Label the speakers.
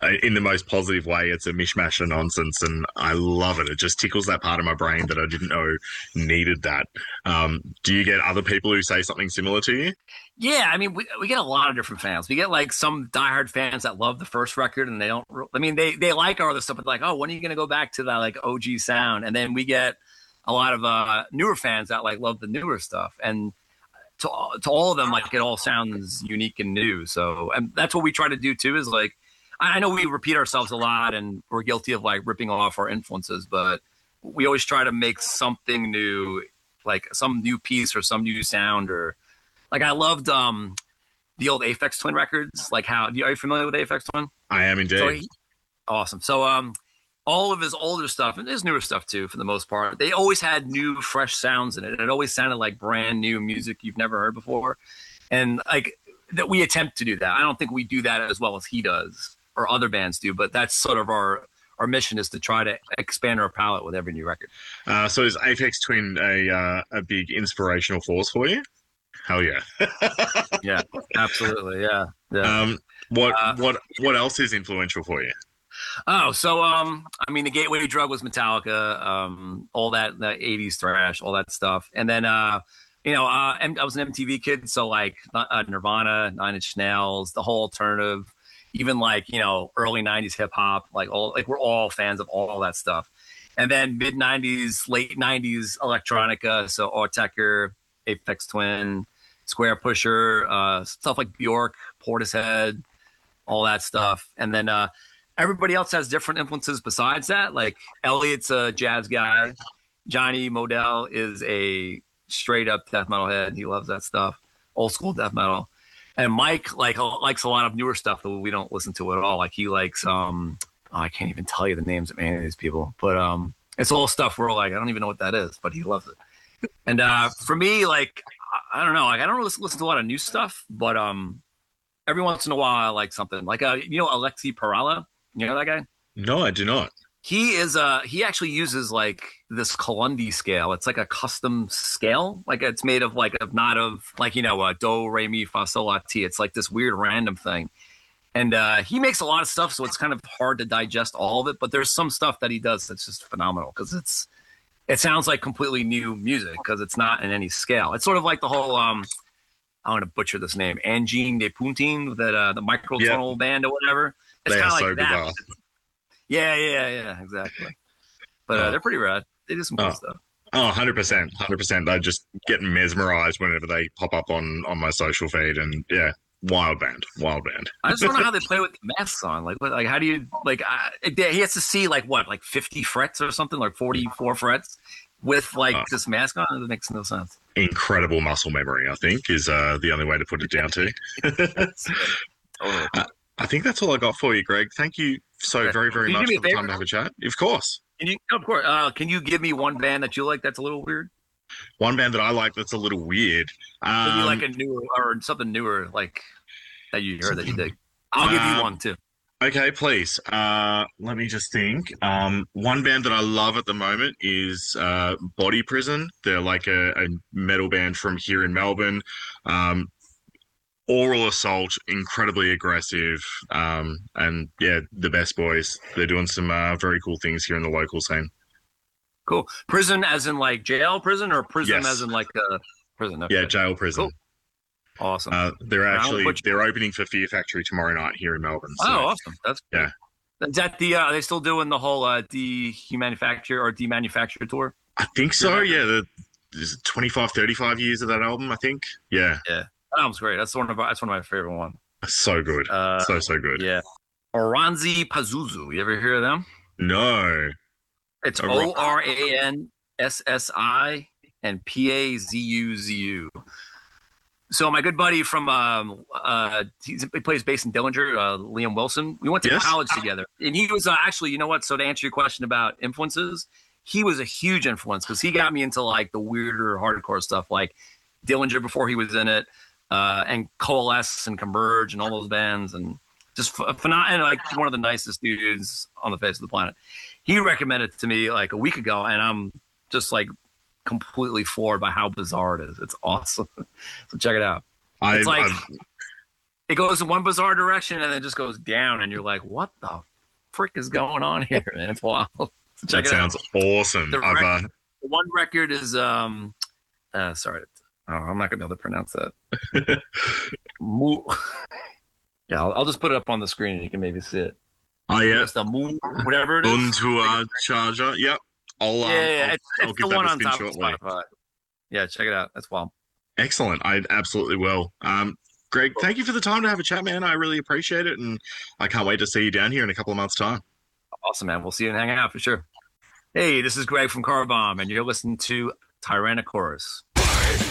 Speaker 1: in the most positive way. It's a mishmash of nonsense, and I love it. It just tickles that part of my brain that I didn't know needed that. Do you get other people who say something similar to you?
Speaker 2: Yeah, I mean, we get a lot of different fans. We get like some diehard fans that love the first record and they don't. I mean, they like our other stuff, but like, oh, when are you going to go back to that like OG sound? And then we get a lot of newer fans that like love the newer stuff. And to all of them, like it all sounds unique and new. So, and that's what we try to do too. Is like, I know we repeat ourselves a lot, and we're guilty of like ripping off our influences, but we always try to make something new, like some new piece or some new sound or like I loved the old Aphex Twin records. Like how are you familiar with Aphex Twin?
Speaker 1: I am
Speaker 2: So
Speaker 1: indeed.
Speaker 2: awesome. So all of his older stuff and his newer stuff too, for the most part, they always had new, fresh sounds in it. It always sounded like brand new music you've never heard before, and like that we attempt to do that. I don't think we do that as well as he does or other bands do, but that's sort of our mission is to try to expand our palette with every new record.
Speaker 1: So is Apex Twin a big inspirational force for you? Hell yeah.
Speaker 2: Yeah, absolutely. Yeah, yeah.
Speaker 1: um, what
Speaker 2: Uh,
Speaker 1: what else is influential for you?
Speaker 2: Oh, so I mean, the gateway drug was Metallica, all that the '80s thrash, all that stuff, and then I was an MTV kid, so like Nirvana, Nine Inch Nails, the whole alternative, even like early '90s hip hop, like all like we're all fans of all that stuff, and then mid '90s, late '90s electronica, so Autechre, Aphex Twin, Square Pusher, stuff like Bjork, Portishead, all that stuff, and then everybody else has different influences besides that. Like Elliot's a jazz guy. Johnny Modell is a straight up death metal head. He loves that stuff, old school death metal. And Mike likes a lot of newer stuff that we don't listen to at all. Like he likes I can't even tell you the names of any of these people, but it's all stuff we're like I don't even know what that is, but he loves it. And for me, like I don't know, like I don't really listen to a lot of new stuff, but every once in a while I like something like Alexi Parala. You know that guy?
Speaker 1: No, I do not.
Speaker 2: He actually uses like this Kalundi scale. It's like a custom scale. Like it's made of like of not of like do re mi fa sol la ti. It's like this weird random thing. And he makes a lot of stuff, so it's kind of hard to digest all of it. But there's some stuff that he does that's just phenomenal because it sounds like completely new music because it's not in any scale. It's sort of like the whole I'm gonna butcher this name, Angine de Puntine, that the
Speaker 1: Yeah,
Speaker 2: microtonal band or whatever. It's
Speaker 1: they are
Speaker 2: kind of
Speaker 1: so
Speaker 2: like that.
Speaker 1: bizarre.
Speaker 2: Yeah, yeah, yeah, exactly. But
Speaker 1: Oh,
Speaker 2: they're pretty rad. They do some cool
Speaker 1: oh,
Speaker 2: stuff.
Speaker 1: oh, 100%, 100%. I just get mesmerized whenever they pop up on my social feed, and yeah, wild band, wild band.
Speaker 2: I just don't know how they play with the masks on. Like, what, like how do you like? He has to see like what, like 50 frets or something, like 44 frets with like
Speaker 1: Uh,
Speaker 2: this mask on. It makes no sense.
Speaker 1: Incredible muscle memory, I think, is the only way to put it down to.
Speaker 2: That's totally
Speaker 1: uh, I think that's all I got for you, Greg. Thank you so
Speaker 2: okay.
Speaker 1: very, very
Speaker 2: Can you do
Speaker 1: much
Speaker 2: me a
Speaker 1: for the time
Speaker 2: favor?
Speaker 1: to have a chat. Of course.
Speaker 2: Can you, of course, can you give me one band that you like that's a little weird?
Speaker 1: One band that I like that's a little weird.
Speaker 2: Maybe like
Speaker 1: Um,
Speaker 2: a newer or something newer, like that you heard that you
Speaker 1: something.
Speaker 2: dig. I'll give you
Speaker 1: Um,
Speaker 2: one too.
Speaker 1: okay, please. Let me just think. One band that I love at the moment is Body Prison. They're like a metal band from here in Melbourne. Um, Oral Assault, incredibly aggressive, and yeah, the best boys. They're doing some very cool things here in the local scene.
Speaker 2: Cool. Prison as in like jail prison or prison as
Speaker 1: Yes,
Speaker 2: in like prison.
Speaker 1: yeah,
Speaker 2: Okay.
Speaker 1: Jail
Speaker 2: Cool.
Speaker 1: Prison.
Speaker 2: Awesome. Which,
Speaker 1: They're opening for Fear Factory tomorrow night here in Melbourne. So
Speaker 2: oh, awesome. That's
Speaker 1: yeah,
Speaker 2: great. Is that the are they still doing the whole dehumanufacture or demanufacture tour?
Speaker 1: I think
Speaker 2: Fear
Speaker 1: so.
Speaker 2: Factory?
Speaker 1: Yeah, there's 25, 35 years of that album. I think. Yeah,
Speaker 2: Yeah. That album's great. That's one of my favorite ones.
Speaker 1: so good, so good.
Speaker 2: Yeah. Oranzi Pazuzu. You ever hear of them?
Speaker 1: No,
Speaker 2: It's
Speaker 1: a rock.
Speaker 2: ORANSSI and PAZUZU. So my good buddy from he plays bass in Dillinger, Liam Wilson. We went to
Speaker 1: Yes.
Speaker 2: college together, and he was actually, you know what? So to answer your question about influences, he was a huge influence because he got me into like the weirder hardcore stuff, like Dillinger before he was in it, and Coalesce and Converge and all those bands, and just phenomenal, like one of the nicest dudes on the face of the planet. He recommended it to me like a week ago, and I'm just like completely floored by how bizarre it is. It's awesome. So check it out. It's
Speaker 1: I've,
Speaker 2: like
Speaker 1: I've
Speaker 2: it goes in one bizarre direction and then it just goes down, and you're like, what the frick is going on here? And it's wild. So check
Speaker 1: That
Speaker 2: it out.
Speaker 1: sounds awesome.
Speaker 2: The one record is sorry, oh, I'm not gonna be able to pronounce that. Yeah, I'll just put it up on the screen and you can maybe see it.
Speaker 1: Oh yeah,
Speaker 2: It's the moon, whatever it is.
Speaker 1: Buntua Charger. Yep.
Speaker 2: Yeah,
Speaker 1: I'll
Speaker 2: it's
Speaker 1: give
Speaker 2: the
Speaker 1: that
Speaker 2: one
Speaker 1: a
Speaker 2: on
Speaker 1: spin
Speaker 2: top of
Speaker 1: shortly.
Speaker 2: Spotify. Yeah, check it out. That's wild.
Speaker 1: Excellent. I absolutely will. Greg, thank you for the time to have a chat, man. I really appreciate it, and I can't wait to see you down here in a couple of months' time.
Speaker 2: Awesome, man. We'll see you and hang out for sure. Hey, this is Greg from Car Bomb, and you're listening to Tyrannosaurus.